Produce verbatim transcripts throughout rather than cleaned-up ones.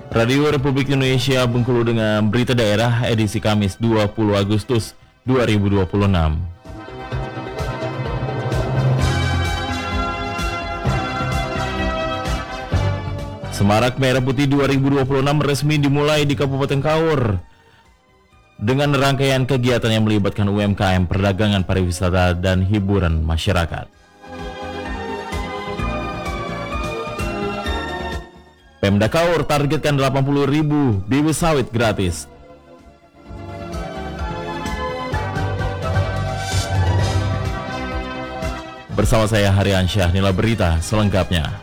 Radio Republik Indonesia Bengkulu dengan berita daerah edisi Kamis dua puluh Agustus dua ribu dua puluh enam. Semarak Merah Putih dua ribu dua puluh enam resmi dimulai di Kabupaten Kaur dengan rangkaian kegiatan yang melibatkan U M K M, perdagangan, pariwisata, dan hiburan masyarakat. Pemda Kaur targetkan delapan puluh ribu bibit sawit gratis. Bersama saya Haryansyah, inilah berita selengkapnya.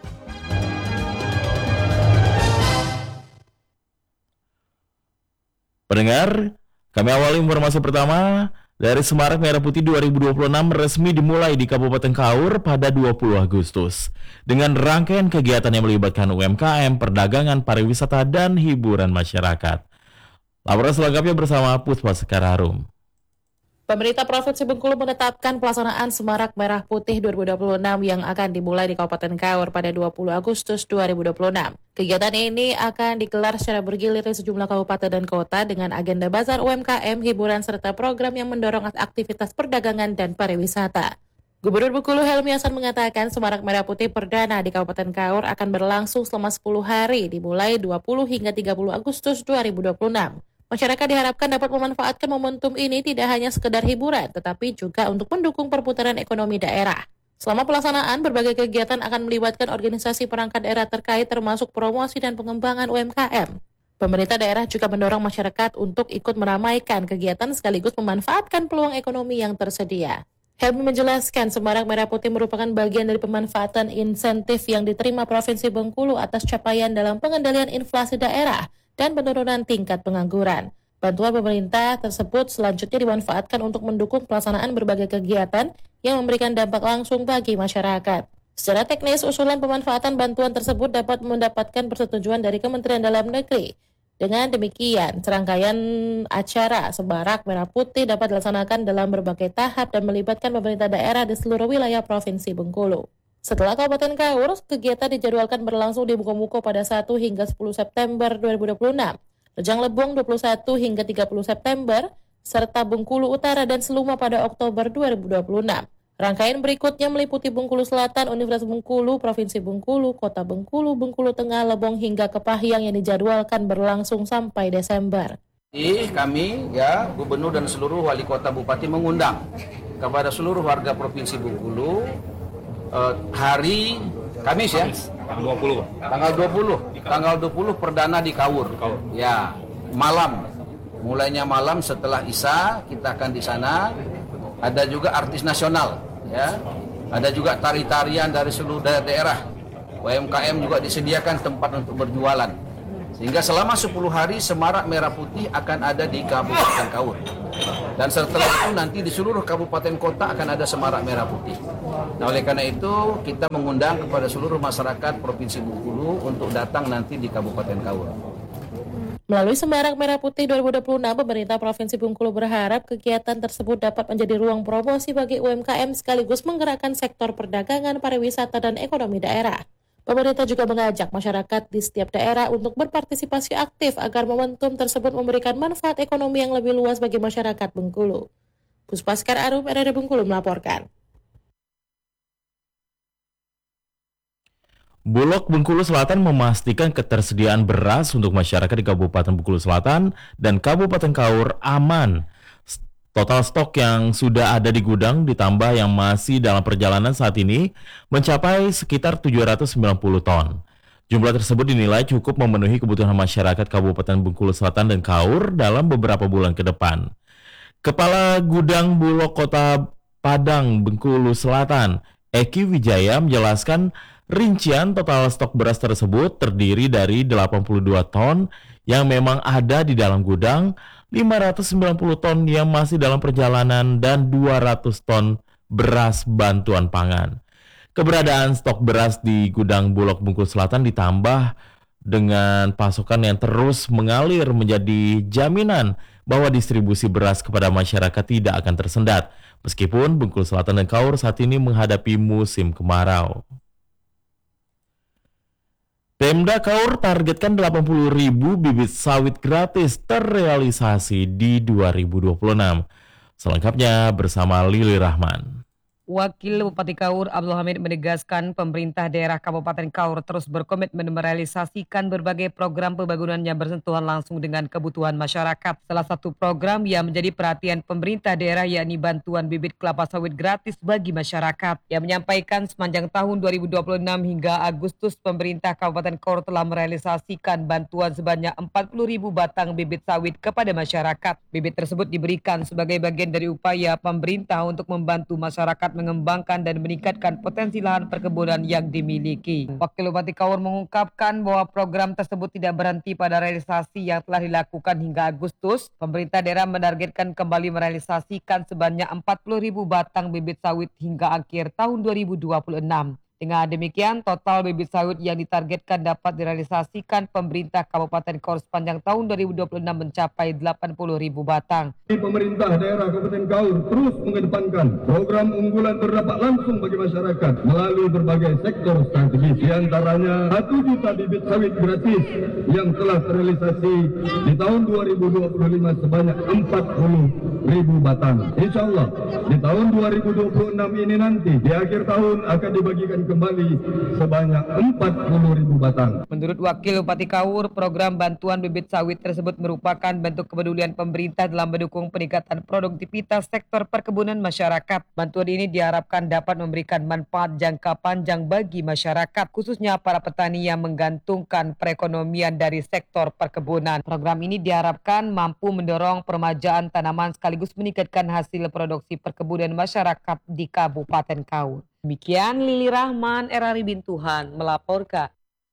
Pendengar, kami awali informasi pertama dari Semarak Merah Putih dua ribu dua puluh enam resmi dimulai di Kabupaten Kaur pada dua puluh Agustus dengan rangkaian kegiatan yang melibatkan U M K M, perdagangan, pariwisata, dan hiburan masyarakat. Laporan selengkapnya bersama Puspa Sekar Harum. Pemerintah Provinsi Bengkulu menetapkan pelaksanaan Semarak Merah Putih dua ribu dua puluh enam yang akan dimulai di Kabupaten Kaur pada dua puluh Agustus dua ribu dua puluh enam. Kegiatan ini akan digelar secara bergilir di sejumlah kabupaten dan kota dengan agenda bazar U M K M, hiburan, serta program yang mendorong aktivitas perdagangan dan pariwisata. Gubernur Bengkulu Helmi Hasan mengatakan Semarak Merah Putih perdana di Kabupaten Kaur akan berlangsung selama sepuluh hari dimulai dua puluh hingga tiga puluh Agustus dua ribu dua puluh enam. Masyarakat diharapkan dapat memanfaatkan momentum ini tidak hanya sekedar hiburan, tetapi juga untuk mendukung perputaran ekonomi daerah. Selama pelaksanaan, berbagai kegiatan akan melibatkan organisasi perangkat daerah terkait termasuk promosi dan pengembangan U M K M. Pemerintah daerah juga mendorong masyarakat untuk ikut meramaikan kegiatan sekaligus memanfaatkan peluang ekonomi yang tersedia. Helmi menjelaskan Semarak Merah Putih merupakan bagian dari pemanfaatan insentif yang diterima Provinsi Bengkulu atas capaian dalam pengendalian inflasi daerah dan penurunan tingkat pengangguran. Bantuan pemerintah tersebut selanjutnya dimanfaatkan untuk mendukung pelaksanaan berbagai kegiatan yang memberikan dampak langsung bagi masyarakat. Secara teknis, usulan pemanfaatan bantuan tersebut dapat mendapatkan persetujuan dari Kementerian Dalam Negeri. Dengan demikian, serangkaian acara Semarak Merah Putih dapat dilaksanakan dalam berbagai tahap dan melibatkan pemerintah daerah di seluruh wilayah Provinsi Bengkulu. Setelah Kabupaten Kaur, kegiatan dijadwalkan berlangsung di Muko-Muko pada satu hingga sepuluh September dua ribu dua puluh enam, Rejang Lebong dua puluh satu hingga tiga puluh September, serta Bengkulu Utara dan Seluma pada Oktober dua ribu dua puluh enam. Rangkaian berikutnya meliputi Bengkulu Selatan, Universitas Bengkulu, Provinsi Bengkulu, Kota Bengkulu, Bengkulu Tengah, Lebong hingga Kepahyang yang dijadwalkan berlangsung sampai Desember. Jadi kami ya Gubernur dan seluruh Wali Kota Bupati mengundang kepada seluruh warga Provinsi Bengkulu Uh, hari Kamis ya, dua puluh. tanggal dua puluh, tanggal dua puluh perdana di Kaur. Ya, malam. Mulainya malam setelah Isya kita akan di sana. Ada juga artis nasional ya. Ada juga tari-tarian dari seluruh daerah. U M K M juga disediakan tempat untuk berjualan. Sehingga selama sepuluh hari Semarak Merah Putih akan ada di Kabupaten Kaur. Dan setelah itu nanti di seluruh kabupaten kota akan ada Semarak Merah Putih. Nah, oleh karena itu kita mengundang kepada seluruh masyarakat Provinsi Bengkulu untuk datang nanti di Kabupaten Kaur. Melalui Semarak Merah Putih dua ribu dua puluh enam, pemerintah Provinsi Bengkulu berharap kegiatan tersebut dapat menjadi ruang promosi bagi U M K M sekaligus menggerakkan sektor perdagangan, pariwisata, dan ekonomi daerah. Pemerintah juga mengajak masyarakat di setiap daerah untuk berpartisipasi aktif agar momentum tersebut memberikan manfaat ekonomi yang lebih luas bagi masyarakat Bengkulu. Puspa Sekar Harum, R R Bengkulu melaporkan. Bulog Bengkulu Selatan memastikan ketersediaan beras untuk masyarakat di Kabupaten Bengkulu Selatan dan Kabupaten Kaur aman. Total stok yang sudah ada di gudang ditambah yang masih dalam perjalanan saat ini mencapai sekitar tujuh ratus sembilan puluh ton. Jumlah tersebut dinilai cukup memenuhi kebutuhan masyarakat Kabupaten Bengkulu Selatan dan Kaur dalam beberapa bulan ke depan. Kepala Gudang Bulog Kota Padang Bengkulu Selatan, Eki Wijaya, menjelaskan rincian total stok beras tersebut terdiri dari delapan puluh dua ton yang memang ada di dalam gudang, lima ratus sembilan puluh ton yang masih dalam perjalanan, dan dua ratus ton beras bantuan pangan. Keberadaan stok beras di gudang Bulog Bengkulu Selatan ditambah dengan pasokan yang terus mengalir menjadi jaminan bahwa distribusi beras kepada masyarakat tidak akan tersendat, meskipun Bengkulu Selatan dan Kaur saat ini menghadapi musim kemarau. P Pemda Kaur targetkan delapan puluh ribu bibit sawit gratis terrealisasi di dua ribu dua puluh enam. Selengkapnya bersama Lili Rahman. Wakil Bupati Kaur Abdul Hamid menegaskan pemerintah daerah Kabupaten Kaur terus berkomitmen merealisasikan berbagai program pembangunan yang bersentuhan langsung dengan kebutuhan masyarakat. Salah satu program yang menjadi perhatian pemerintah daerah yakni bantuan bibit kelapa sawit gratis bagi masyarakat. Yang menyampaikan sepanjang tahun dua ribu dua puluh enam hingga Agustus pemerintah Kabupaten Kaur telah merealisasikan bantuan sebanyak empat puluh ribu batang bibit sawit kepada masyarakat. Bibit tersebut diberikan sebagai bagian dari upaya pemerintah untuk membantu masyarakat mengembangkan dan meningkatkan potensi lahan perkebunan yang dimiliki. Wakil Bupati Kaur mengungkapkan bahwa program tersebut tidak berhenti pada realisasi yang telah dilakukan hingga Agustus. Pemerintah daerah menargetkan kembali merealisasikan sebanyak empat puluh ribu batang bibit sawit hingga akhir tahun dua ribu dua puluh enam. Dengan demikian, total bibit sawit yang ditargetkan dapat direalisasikan pemerintah Kabupaten Kaur sepanjang tahun dua ribu dua puluh enam mencapai delapan puluh ribu batang. Pemerintah daerah Kabupaten Kaur terus mengedepankan program unggulan berdampak langsung bagi masyarakat melalui berbagai sektor strategis. Di antaranya satu juta bibit sawit gratis yang telah terrealisasi di tahun dua ribu dua puluh lima sebanyak empat puluh ribu batang. Insya Allah di tahun dua ribu dua puluh enam ini nanti di akhir tahun akan dibagikan kembali sebanyak empat puluh ribu batang. Menurut Wakil Bupati Kaur, program bantuan bibit sawit tersebut merupakan bentuk kepedulian pemerintah dalam mendukung peningkatan produktivitas sektor perkebunan masyarakat. Bantuan ini diharapkan dapat memberikan manfaat jangka panjang bagi masyarakat, khususnya para petani yang menggantungkan perekonomian dari sektor perkebunan. Program ini diharapkan mampu mendorong peremajaan tanaman sekaligus meningkatkan hasil produksi perkebunan masyarakat di Kabupaten Kaur. Demikian Lili Rahman, R R I Bintuhan melaporkan.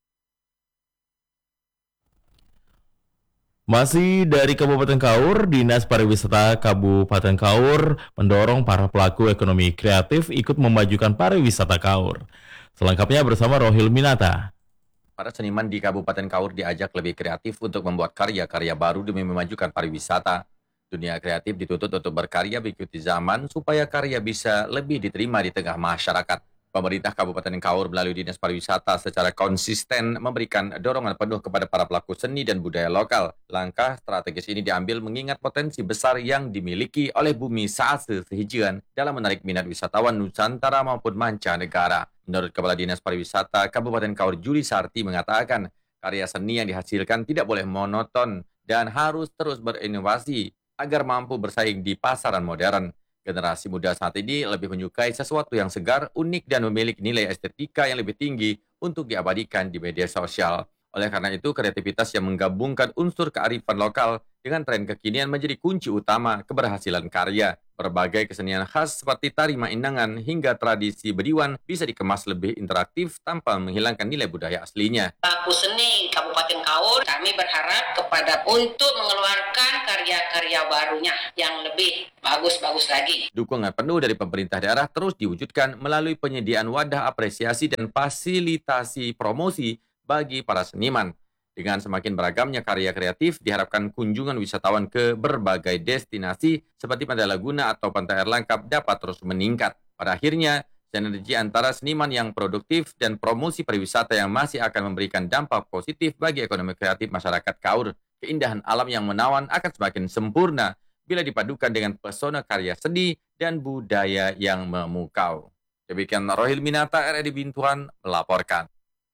Masih dari Kabupaten Kaur, Dinas Pariwisata Kabupaten Kaur mendorong para pelaku ekonomi kreatif ikut memajukan pariwisata Kaur. Selengkapnya bersama Rohil Minata. Para seniman di Kabupaten Kaur diajak lebih kreatif untuk membuat karya-karya baru demi memajukan pariwisata. Dunia kreatif dituntut untuk berkarya mengikuti zaman supaya karya bisa lebih diterima di tengah masyarakat. Pemerintah Kabupaten Kaur melalui Dinas Pariwisata secara konsisten memberikan dorongan penuh kepada para pelaku seni dan budaya lokal. Langkah strategis ini diambil mengingat potensi besar yang dimiliki oleh bumi Saase Sehijian dalam menarik minat wisatawan Nusantara maupun mancanegara. Menurut Kepala Dinas Pariwisata Kabupaten Kaur Juli Sarti mengatakan, karya seni yang dihasilkan tidak boleh monoton dan harus terus berinovasi agar mampu bersaing di pasaran modern. Generasi muda saat ini lebih menyukai sesuatu yang segar, unik, dan memiliki nilai estetika yang lebih tinggi untuk diabadikan di media sosial. Oleh karena itu, kreativitas yang menggabungkan unsur kearifan lokal dengan tren kekinian menjadi kunci utama keberhasilan karya. Berbagai kesenian khas seperti tari mainangan hingga tradisi bediwan bisa dikemas lebih interaktif tanpa menghilangkan nilai budaya aslinya. Pelaku seni Kabupaten Kaur, kami berharap kepada untuk mengeluarkan karya-karya barunya yang lebih bagus-bagus lagi. Dukungan penuh dari pemerintah daerah terus diwujudkan melalui penyediaan wadah apresiasi dan fasilitasi promosi bagi para seniman. Dengan semakin beragamnya karya kreatif, diharapkan kunjungan wisatawan ke berbagai destinasi seperti Pantai Laguna atau Pantai Air Langkap dapat terus meningkat. Pada akhirnya, sinergi antara seniman yang produktif dan promosi pariwisata yang masih akan memberikan dampak positif bagi ekonomi kreatif masyarakat Kaur. Keindahan alam yang menawan akan semakin sempurna bila dipadukan dengan pesona karya seni dan budaya yang memukau. Demikian Rohil Minata, R R I Bintuhan melaporkan.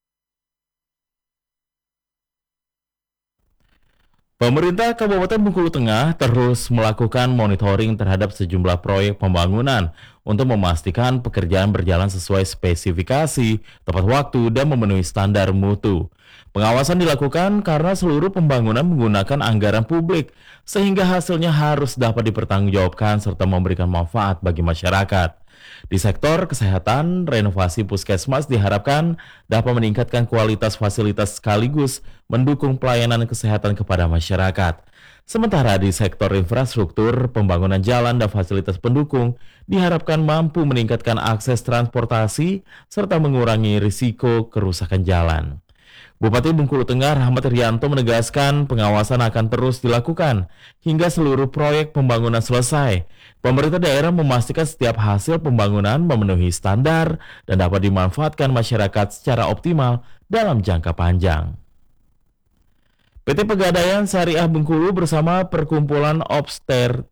Pemerintah Kabupaten Bengkulu Tengah terus melakukan monitoring terhadap sejumlah proyek pembangunan untuk memastikan pekerjaan berjalan sesuai spesifikasi, tepat waktu, dan memenuhi standar mutu. Pengawasan dilakukan karena seluruh pembangunan menggunakan anggaran publik, sehingga hasilnya harus dapat dipertanggungjawabkan serta memberikan manfaat bagi masyarakat. Di sektor kesehatan, renovasi puskesmas diharapkan dapat meningkatkan kualitas fasilitas sekaligus mendukung pelayanan kesehatan kepada masyarakat. Sementara di sektor infrastruktur, pembangunan jalan dan fasilitas pendukung diharapkan mampu meningkatkan akses transportasi serta mengurangi risiko kerusakan jalan. Bupati Bengkulu Tengah Rahmat Rianto menegaskan pengawasan akan terus dilakukan hingga seluruh proyek pembangunan selesai. Pemerintah daerah memastikan setiap hasil pembangunan memenuhi standar dan dapat dimanfaatkan masyarakat secara optimal dalam jangka panjang. P T Pegadaian Syariah Bengkulu bersama Perkumpulan Obstetri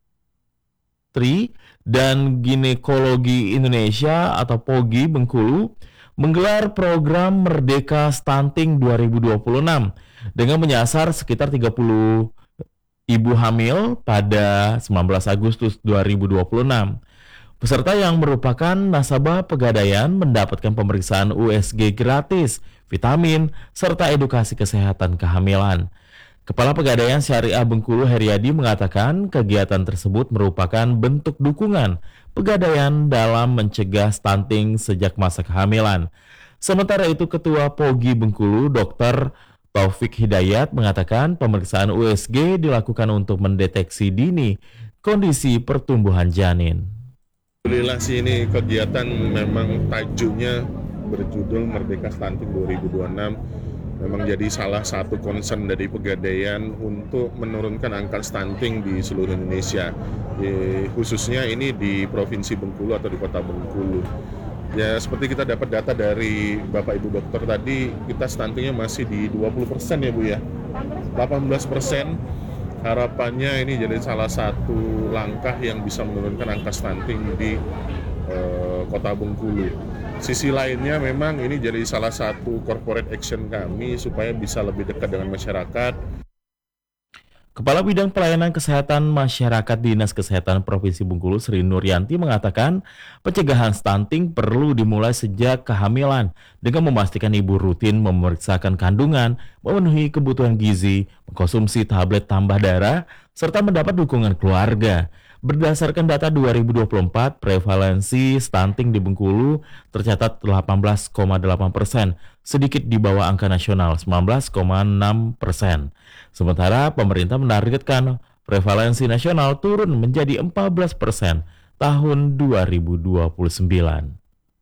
dan Ginekologi Indonesia atau POGI Bengkulu menggelar program Merdeka Stunting dua ribu dua puluh enam dengan menyasar sekitar tiga puluh ibu hamil pada sembilan belas Agustus dua ribu dua puluh enam. Peserta yang merupakan nasabah Pegadaian mendapatkan pemeriksaan U S G gratis, vitamin, serta edukasi kesehatan kehamilan. Kepala Pegadaian Syariah Bengkulu Heriadi mengatakan kegiatan tersebut merupakan bentuk dukungan Pegadaian dalam mencegah stunting sejak masa kehamilan. Sementara itu Ketua POGI Bengkulu Dokter Taufik Hidayat mengatakan pemeriksaan U S G dilakukan untuk mendeteksi dini kondisi pertumbuhan janin. Alhamdulillah sih ini kegiatan memang tajuknya berjudul Merdeka Stunting dua ribu dua puluh enam. Memang jadi salah satu concern dari Pegadaian untuk menurunkan angka stunting di seluruh Indonesia. E, khususnya ini di Provinsi Bengkulu atau di Kota Bengkulu. Ya seperti kita dapat data dari Bapak Ibu Dokter tadi, kita stuntingnya masih di dua puluh persen ya Bu ya. delapan belas persen. Harapannya ini jadi salah satu langkah yang bisa menurunkan angka stunting di eh, Kota Bengkulu. Sisi lainnya memang ini jadi salah satu corporate action kami supaya bisa lebih dekat dengan masyarakat. Kepala Bidang Pelayanan Kesehatan Masyarakat Dinas Kesehatan Provinsi Bengkulu Sri Nuryanti mengatakan pencegahan stunting perlu dimulai sejak kehamilan dengan memastikan ibu rutin memeriksakan kandungan, memenuhi kebutuhan gizi, mengkonsumsi tablet tambah darah, serta mendapat dukungan keluarga. Berdasarkan data dua ribu dua puluh empat, prevalensi stunting di Bengkulu tercatat delapan belas koma delapan persen, sedikit di bawah angka nasional sembilan belas koma enam persen. Sementara pemerintah menargetkan prevalensi nasional turun menjadi empat belas persen tahun dua ribu dua puluh sembilan.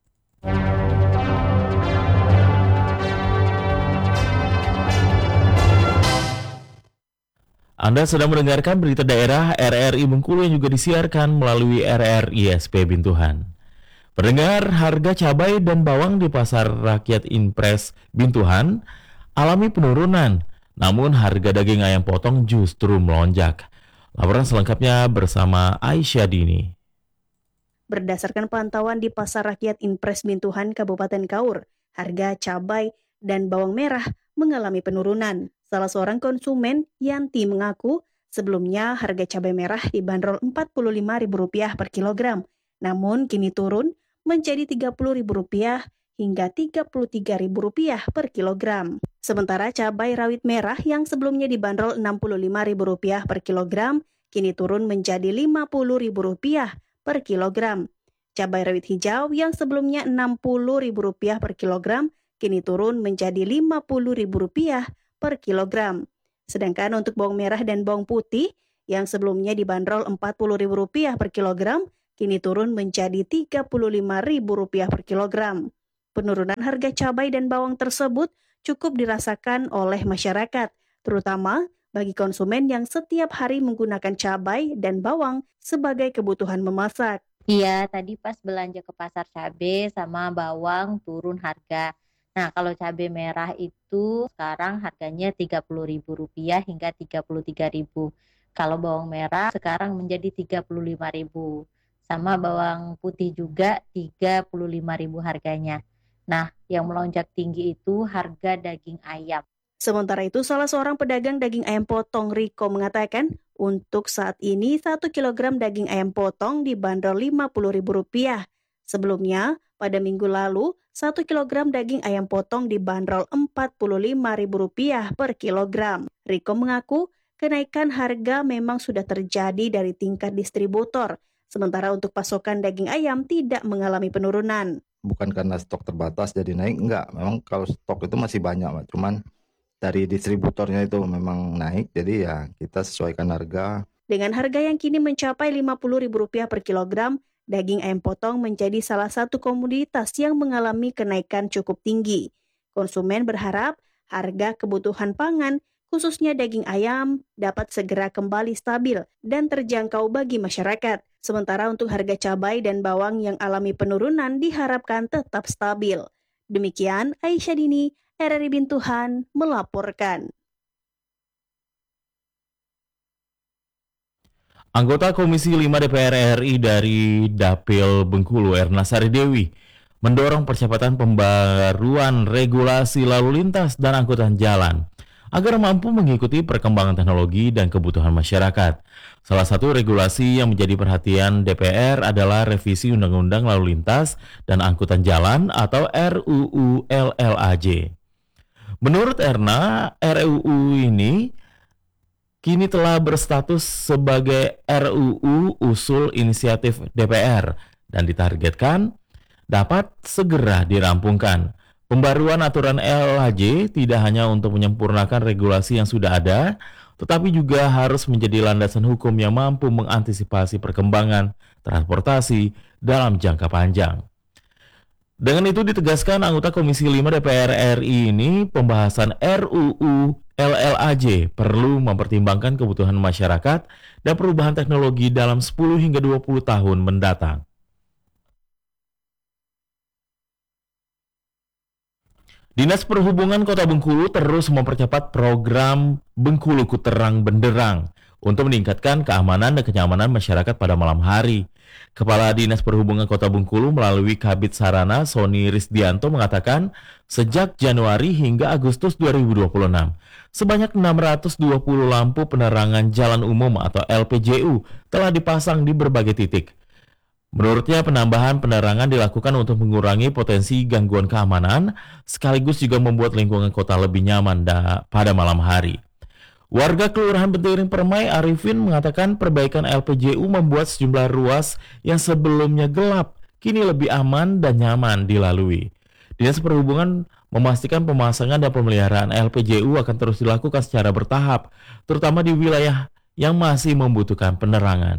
Anda sedang mendengarkan berita daerah R R I Bengkulu yang juga disiarkan melalui R R I S P Bintuhan. Pendengar, harga cabai dan bawang di Pasar Rakyat Impres Bintuhan alami penurunan, namun harga daging ayam potong justru melonjak. Laporan selengkapnya bersama Aisyah Dini. Berdasarkan pantauan di Pasar Rakyat Impres Bintuhan Kabupaten Kaur, harga cabai dan bawang merah mengalami penurunan. Salah seorang konsumen, Yanti, mengaku sebelumnya harga cabai merah dibanderol empat puluh lima ribu rupiah per kilogram, namun kini turun menjadi tiga puluh ribu rupiah hingga tiga puluh tiga ribu rupiah per kilogram. Sementara cabai rawit merah yang sebelumnya dibanderol enam puluh lima ribu rupiah per kilogram, kini turun menjadi lima puluh ribu rupiah per kilogram. Cabai rawit hijau yang sebelumnya enam puluh ribu rupiah per kilogram, kini turun menjadi lima puluh ribu rupiah per kilogram. Sedangkan untuk bawang merah dan bawang putih yang sebelumnya dibanderol empat puluh ribu rupiah per kilogram, kini turun menjadi tiga puluh lima ribu rupiah per kilogram. Penurunan harga cabai dan bawang tersebut cukup dirasakan oleh masyarakat, terutama bagi konsumen yang setiap hari menggunakan cabai dan bawang sebagai kebutuhan memasak. Iya, tadi pas belanja ke pasar cabai sama bawang turun harga. Nah, kalau cabai merah itu sekarang harganya tiga puluh ribu rupiah hingga tiga puluh tiga ribu. Kalau bawang merah sekarang menjadi tiga puluh lima ribu. Sama bawang putih juga tiga puluh lima ribu harganya. Nah, yang melonjak tinggi itu harga daging ayam. Sementara itu, salah seorang pedagang daging ayam potong, Riko, mengatakan untuk saat ini satu kilogram daging ayam potong dibanderol lima puluh ribu rupiah. Sebelumnya, pada minggu lalu, satu kilogram daging ayam potong dibanderol empat puluh lima ribu rupiah per kilogram. Riko mengaku kenaikan harga memang sudah terjadi dari tingkat distributor, sementara untuk pasokan daging ayam tidak mengalami penurunan. Bukan karena stok terbatas jadi naik, enggak. Memang kalau stok itu masih banyak, Pak. Cuman dari distributornya itu memang naik, jadi ya kita sesuaikan harga. Dengan harga yang kini mencapai lima puluh ribu rupiah per kilogram, daging ayam potong menjadi salah satu komoditas yang mengalami kenaikan cukup tinggi. Konsumen berharap harga kebutuhan pangan, khususnya daging ayam, dapat segera kembali stabil dan terjangkau bagi masyarakat. Sementara untuk harga cabai dan bawang yang alami penurunan diharapkan tetap stabil. Demikian Aisyah Dini, R R I Bintuhan melaporkan. Anggota Komisi lima D P R R I dari Dapil Bengkulu, Erna Sari Dewi, mendorong percepatan pembaruan regulasi lalu lintas dan angkutan jalan agar mampu mengikuti perkembangan teknologi dan kebutuhan masyarakat. Salah satu regulasi yang menjadi perhatian D P R adalah revisi Undang-Undang Lalu Lintas dan Angkutan Jalan atau R U U L L A J. Menurut Erna, R U U ini kini telah berstatus sebagai R U U usul inisiatif D P R dan ditargetkan dapat segera dirampungkan. Pembaruan aturan L L A J tidak hanya untuk menyempurnakan regulasi yang sudah ada, tetapi juga harus menjadi landasan hukum yang mampu mengantisipasi perkembangan transportasi dalam jangka panjang. Dengan itu ditegaskan anggota Komisi lima D P R R I ini, pembahasan R U U L L A J perlu mempertimbangkan kebutuhan masyarakat dan perubahan teknologi dalam sepuluh hingga dua puluh tahun mendatang. Dinas Perhubungan Kota Bengkulu terus mempercepat program Bengkulu Ku Terang Benderang untuk meningkatkan keamanan dan kenyamanan masyarakat pada malam hari. Kepala Dinas Perhubungan Kota Bengkulu melalui Kabid Sarana Sony Risdianto mengatakan sejak Januari hingga Agustus dua ribu dua puluh enam, sebanyak enam ratus dua puluh lampu penerangan jalan umum atau L P J U telah dipasang di berbagai titik. Menurutnya penambahan penerangan dilakukan untuk mengurangi potensi gangguan keamanan, sekaligus juga membuat lingkungan kota lebih nyaman pada malam hari. Warga Kelurahan Bentiring Permai Arifin mengatakan perbaikan L P J U membuat sejumlah ruas yang sebelumnya gelap kini lebih aman dan nyaman dilalui. Dinas Perhubungan memastikan pemasangan dan pemeliharaan L P J U akan terus dilakukan secara bertahap, terutama di wilayah yang masih membutuhkan penerangan.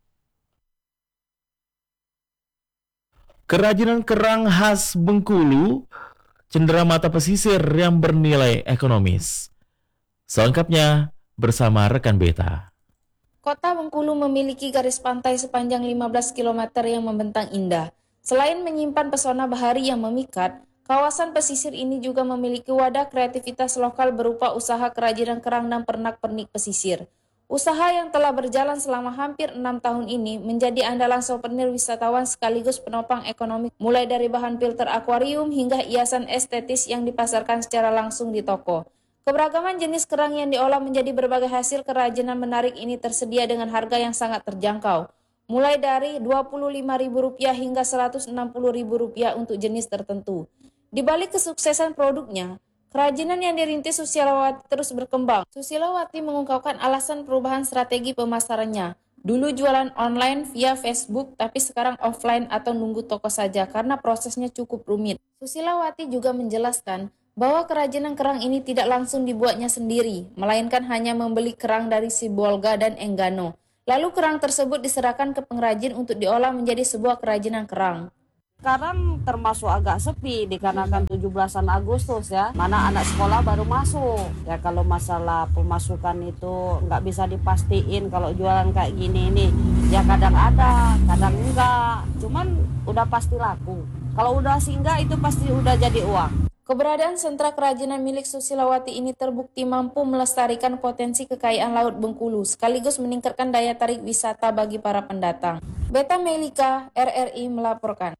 Kerajinan kerang khas Bengkulu cendera mata pesisir yang bernilai ekonomis. Selengkapnya bersama rekan Beta. Kota Bengkulu memiliki garis pantai sepanjang lima belas kilometer yang membentang indah. Selain menyimpan pesona bahari yang memikat, kawasan pesisir ini juga memiliki wadah kreativitas lokal berupa usaha kerajinan kerang dan pernak-pernik pesisir. Usaha yang telah berjalan selama hampir enam tahun ini menjadi andalan souvenir wisatawan sekaligus penopang ekonomi, mulai dari bahan filter akuarium hingga hiasan estetis yang dipasarkan secara langsung di toko. Keberagaman jenis kerang yang diolah menjadi berbagai hasil kerajinan menarik ini tersedia dengan harga yang sangat terjangkau, mulai dari dua puluh lima ribu rupiah hingga seratus enam puluh ribu rupiah untuk jenis tertentu. Di balik kesuksesan produknya, kerajinan yang dirintis Susilawati terus berkembang. Susilawati mengungkapkan alasan perubahan strategi pemasarannya. Dulu jualan online via Facebook, tapi sekarang offline atau nunggu toko saja karena prosesnya cukup rumit. Susilawati juga menjelaskan bahwa kerajinan kerang ini tidak langsung dibuatnya sendiri, melainkan hanya membeli kerang dari Sibolga dan Enggano. Lalu kerang tersebut diserahkan ke pengrajin untuk diolah menjadi sebuah kerajinan kerang. Sekarang termasuk agak sepi dikarenakan tujuh belasan Agustus ya, mana anak sekolah baru masuk. Ya kalau masalah pemasukan itu nggak bisa dipastiin kalau jualan kayak gini ini. Ya kadang ada, kadang enggak. Cuman udah pasti laku. Kalau udah singgah itu pasti udah jadi uang. Keberadaan sentra kerajinan milik Susilawati ini terbukti mampu melestarikan potensi kekayaan laut Bengkulu, sekaligus meningkatkan daya tarik wisata bagi para pendatang. Beta Melika, R R I melaporkan.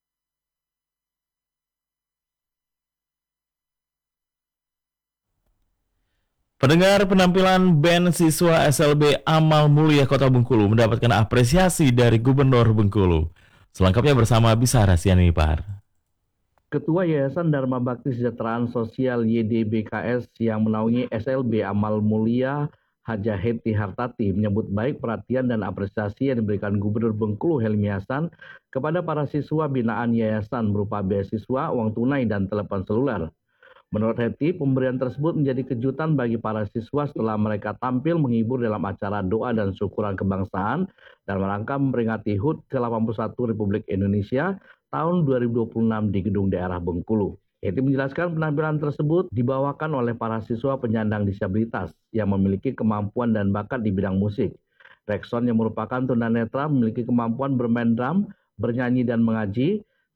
Pendengar, penampilan band siswa S L B Amal Mulia Kota Bengkulu mendapatkan apresiasi dari Gubernur Bengkulu. Selengkapnya bersama Bisara Sianipar. Ketua Yayasan Dharma Bakti Sejahteraan Sosial Y D B K S yang menaungi S L B Amal Mulia Haja Heti Hartati menyebut baik perhatian dan apresiasi yang diberikan Gubernur Bengkulu Helmi Hasan kepada para siswa binaan yayasan berupa beasiswa, uang tunai, dan telepon seluler. Menurut Heti, pemberian tersebut menjadi kejutan bagi para siswa setelah mereka tampil menghibur dalam acara doa dan syukuran kebangsaan dan rangka memperingati H U T ke delapan puluh satu Republik Indonesia tahun dua ribu dua puluh enam di gedung daerah Bengkulu. Heti menjelaskan penampilan tersebut dibawakan oleh para siswa penyandang disabilitas yang memiliki kemampuan dan bakat di bidang musik. Rekson yang merupakan tunanetra memiliki kemampuan bermain drum, bernyanyi dan mengaji,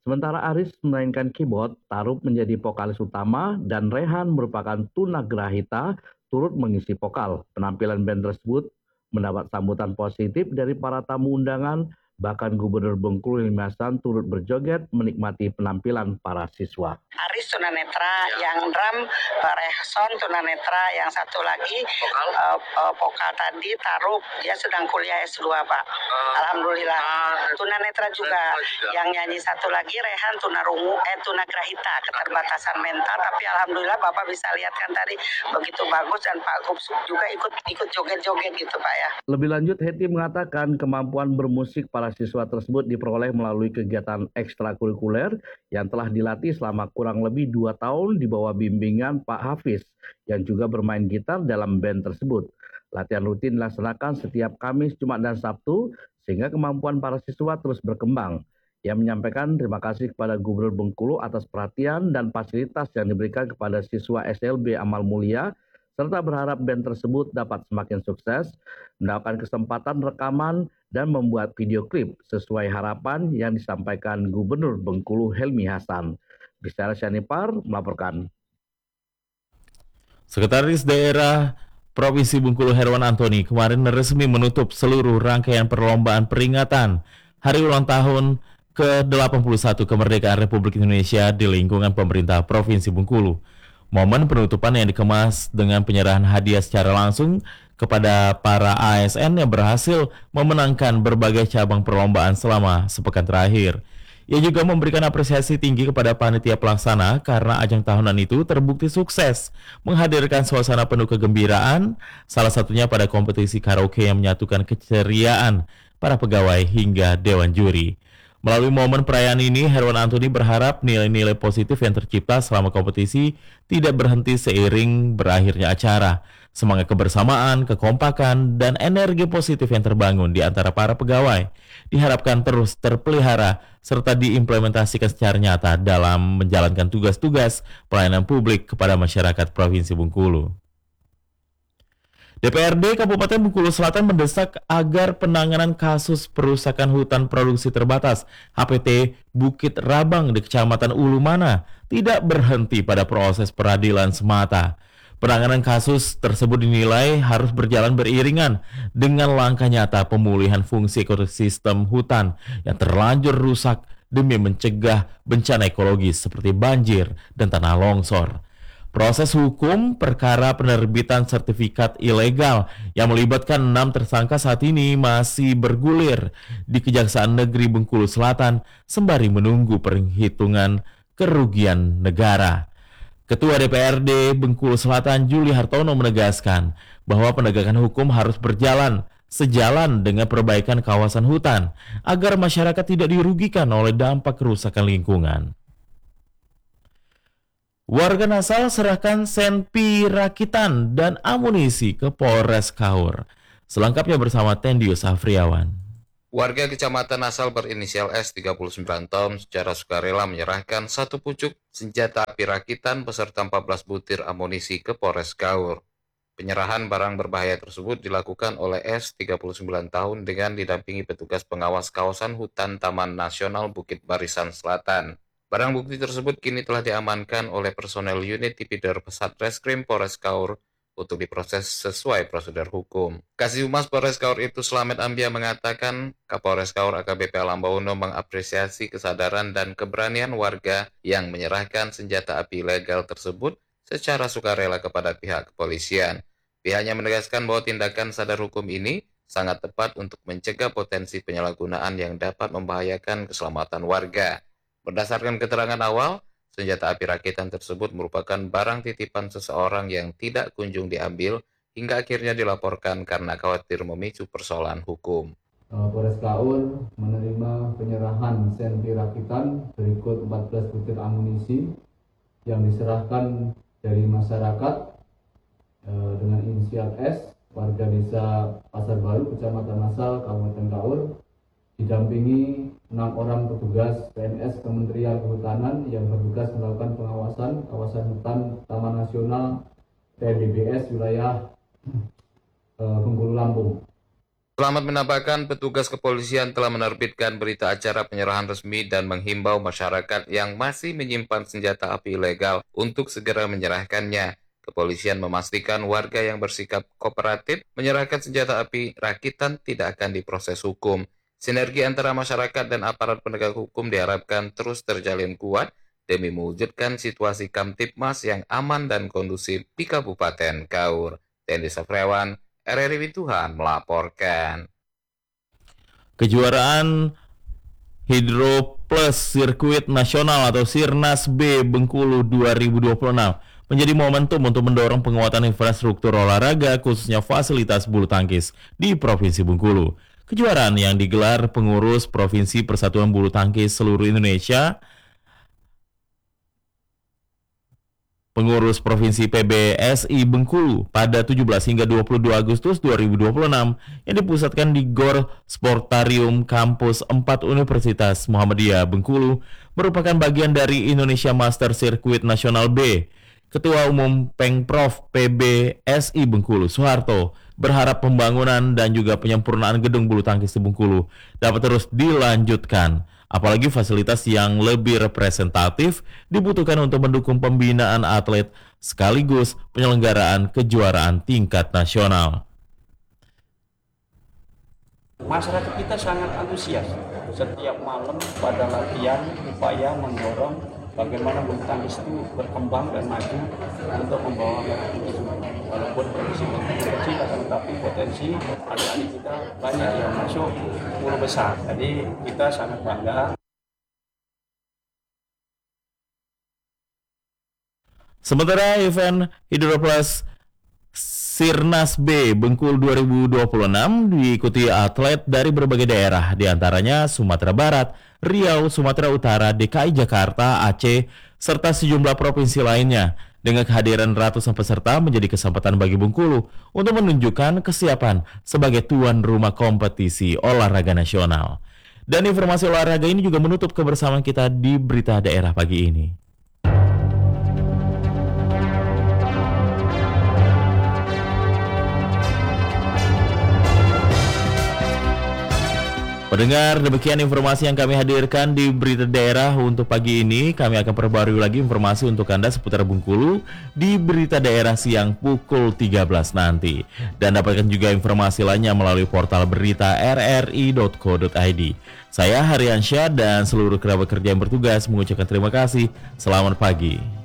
Sementara Aris memainkan keyboard, Tarup menjadi vokalis utama, dan Rehan merupakan tunagrahita turut mengisi vokal. Penampilan band tersebut mendapat sambutan positif dari para tamu undangan, bahkan Gubernur Bengkulu Helmi Hasan turut berjoget menikmati penampilan para siswa. Aris tunanetra, yang drum uh, Rehson tunanetra, yang satu lagi vokal, uh, uh, vokal tadi Tarup, dia sedang kuliah S dua Pak. Uh, Alhamdulillah. Uh, tunanetra juga. juga. Yang nyanyi satu lagi Rehan tunarungu, eh tunagrahita, keterbatasan mental. Tapi alhamdulillah Bapak bisa lihat kan tadi begitu bagus, dan Pak Gubsub juga ikut ikut joget-joget gitu Pak ya. Lebih lanjut, Hetty mengatakan kemampuan bermusik para siswa tersebut diperoleh melalui kegiatan ekstrakurikuler yang telah dilatih selama kurang lebih dua tahun di bawah bimbingan Pak Hafiz yang juga bermain gitar dalam band tersebut. Latihan rutin dilaksanakan setiap Kamis, Jumat, dan Sabtu sehingga kemampuan para siswa terus berkembang. Ia menyampaikan terima kasih kepada Gubernur Bengkulu atas perhatian dan fasilitas yang diberikan kepada siswa S L B Amal Mulia, serta berharap band tersebut dapat semakin sukses, mendapatkan kesempatan rekaman, dan membuat video klip sesuai harapan yang disampaikan Gubernur Bengkulu Helmi Hasan. Bicara Syanipar melaporkan. Sekretaris Daerah Provinsi Bengkulu Herwan Antoni kemarin resmi menutup seluruh rangkaian perlombaan peringatan Hari Ulang Tahun ke delapan puluh satu Kemerdekaan Republik Indonesia di lingkungan pemerintah Provinsi Bengkulu. Momen penutupan yang dikemas dengan penyerahan hadiah secara langsung kepada para A S N yang berhasil memenangkan berbagai cabang perlombaan selama sepekan terakhir. Ia juga memberikan apresiasi tinggi kepada panitia pelaksana karena ajang tahunan itu terbukti sukses menghadirkan suasana penuh kegembiraan, salah satunya pada kompetisi karaoke yang menyatukan keceriaan para pegawai hingga dewan juri. Melalui momen perayaan ini, Herwan Antoni berharap nilai-nilai positif yang tercipta selama kompetisi tidak berhenti seiring berakhirnya acara. Semangat kebersamaan, kekompakan, dan energi positif yang terbangun di antara para pegawai diharapkan terus terpelihara serta diimplementasikan secara nyata dalam menjalankan tugas-tugas pelayanan publik kepada masyarakat Provinsi Bengkulu. D P R D Kabupaten Bengkulu Selatan mendesak agar penanganan kasus perusakan hutan produksi terbatas H P T Bukit Rabang di Kecamatan Ulumana tidak berhenti pada proses peradilan semata. Penanganan kasus tersebut dinilai harus berjalan beriringan dengan langkah nyata pemulihan fungsi ekosistem hutan yang terlanjur rusak demi mencegah bencana ekologis seperti banjir dan tanah longsor. Proses hukum perkara penerbitan sertifikat ilegal yang melibatkan enam tersangka saat ini masih bergulir di Kejaksaan Negeri Bengkulu Selatan sembari menunggu perhitungan kerugian negara. Ketua D P R D Bengkulu Selatan Juli Hartono menegaskan bahwa penegakan hukum harus berjalan sejalan dengan perbaikan kawasan hutan agar masyarakat tidak dirugikan oleh dampak kerusakan lingkungan. Warga Nasal serahkan senpi rakitan dan amunisi ke Polres Kaur. Selengkapnya bersama Tendius Afriawan. Warga Kecamatan Nasal berinisial S tiga puluh sembilan tahun secara sukarela menyerahkan satu pucuk senjata api rakitan beserta empat belas butir amunisi ke Polres Kaur. Penyerahan barang berbahaya tersebut dilakukan oleh S tiga puluh sembilan tahun dengan didampingi petugas pengawas kawasan hutan Taman Nasional Bukit Barisan Selatan. Barang bukti tersebut kini telah diamankan oleh personel unit Tipidor Satreskrim Polres Kaur untuk diproses sesuai prosedur hukum. Kasih Humas Polres Kaur itu Slamet Ambia mengatakan Kapolres Kaur A K B P Alambauno mengapresiasi kesadaran dan keberanian warga yang menyerahkan senjata api ilegal tersebut secara sukarela kepada pihak kepolisian. Pihaknya menegaskan bahwa tindakan sadar hukum ini sangat tepat untuk mencegah potensi penyalahgunaan yang dapat membahayakan keselamatan warga. Berdasarkan keterangan awal, senjata api rakitan tersebut merupakan barang titipan seseorang yang tidak kunjung diambil hingga akhirnya dilaporkan karena khawatir memicu persoalan hukum. Polres Kaur menerima penyerahan senpi rakitan berikut empat belas butir amunisi yang diserahkan dari masyarakat eh, dengan inisial S, warga desa Pasar Baru, Kecamatan Nasal, Kabupaten Kaur, didampingi enam orang petugas P N S Kementerian Kehutanan yang bertugas melakukan pengawasan kawasan hutan Taman Nasional T B B S wilayah e, Bengkulu Lampung. Selamat menambahkan, petugas kepolisian telah menerbitkan berita acara penyerahan resmi dan menghimbau masyarakat yang masih menyimpan senjata api ilegal untuk segera menyerahkannya. Kepolisian memastikan warga yang bersikap kooperatif menyerahkan senjata api rakitan tidak akan diproses hukum. Sinergi antara masyarakat dan aparat penegak hukum diharapkan terus terjalin kuat demi mewujudkan situasi Kamtibmas yang aman dan kondusif di Kabupaten Kaur. Tendi Safriawan, R R I Wintuhan melaporkan. Kejuaraan Hydro Plus Sirkuit Nasional atau Sirnas B Bengkulu dua ribu dua puluh enam menjadi momentum untuk mendorong penguatan infrastruktur olahraga khususnya fasilitas bulu tangkis di Provinsi Bengkulu. Kejuaraan yang digelar pengurus Provinsi Persatuan Bulu Tangkis Seluruh Indonesia Pengurus Provinsi P B S I Bengkulu pada tujuh belas hingga dua puluh dua Agustus dua ribu dua puluh enam yang dipusatkan di Gor Sportarium Kampus empat Universitas Muhammadiyah Bengkulu merupakan bagian dari Indonesia Master Circuit Nasional B. Ketua Umum Pengprov P B S I Bengkulu Soeharto berharap pembangunan dan juga penyempurnaan gedung bulu tangkis di Bengkulu dapat terus dilanjutkan. Apalagi fasilitas yang lebih representatif dibutuhkan untuk mendukung pembinaan atlet sekaligus penyelenggaraan kejuaraan tingkat nasional. Masyarakat kita sangat antusias. Setiap malam pada latihan upaya mendorong bagaimana bulu tangkis itu berkembang dan maju untuk membawa merah putih. Walaupun potensi kecil, tetapi potensi adik-adik kita banyak yang masuk sepuluh besar. Jadi kita sangat bangga. Sementara event Hydro Plus Sirnas B Bengkulu dua ribu dua puluh enam diikuti atlet dari berbagai daerah, diantaranya Sumatera Barat, Riau, Sumatera Utara, D K I Jakarta, Aceh, serta sejumlah provinsi lainnya. Dengan kehadiran ratusan peserta menjadi kesempatan bagi Bengkulu untuk menunjukkan kesiapan sebagai tuan rumah kompetisi olahraga nasional. Dan informasi olahraga ini juga menutup kebersamaan kita di Berita Daerah pagi ini. Pendengar, demikian informasi yang kami hadirkan di Berita Daerah untuk pagi ini. Kami akan perbarui lagi informasi untuk Anda seputar Bengkulu di Berita Daerah siang pukul tiga belas nanti. Dan dapatkan juga informasi lainnya melalui portal berita r r i dot co dot i d. Saya Haryansyah dan seluruh kerabat kerja yang bertugas mengucapkan terima kasih. Selamat pagi.